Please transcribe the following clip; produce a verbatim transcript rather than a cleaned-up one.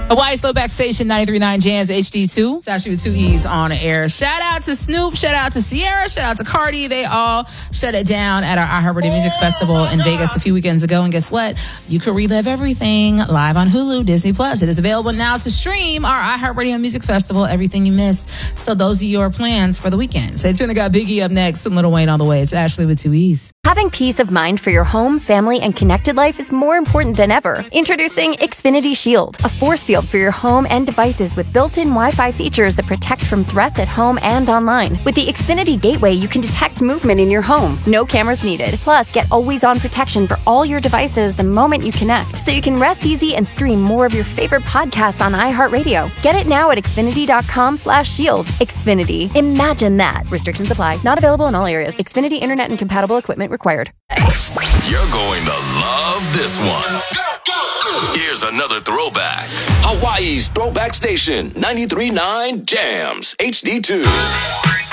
Hawaii's Throwback Station, ninety-three point nine Jams H D two. It's actually with two E's on the air. Shout out to Snoop. Shout out to Sierra. Shout out to Cardi. They all shut it down at our iHeartRadio Music Festival in Vegas a few weekends ago. And guess what? You can relive everything live on Hulu, Disney Plus. It is available now to stream our iHeartRadio Music Festival, everything you missed. So those are your plans for the weekend. Stay tuned. I got Biggie up next and Lil Wayne on the way. It's Ashley with two E's. Having peace of mind for your home, family, and connected life is more important than ever. Introducing Xfinity Shield, a force field for your home and devices with built-in Wi-Fi features that protect from threats at home and online. With the Xfinity Gateway, you can detect movement in your home. No cameras needed. Plus, get always-on protection for all your devices the moment you connect, so you can rest easy and stream more of your favorite podcasts on iHeartRadio. Get it now at Xfinity.com slash shield. Xfinity. Imagine that. Restrictions apply. Not available in all areas. Xfinity Internet and compatible equipment required. You're going to love this one. Here's another throwback. Hawaii's Throwback Station, ninety-three point nine Jams H D two.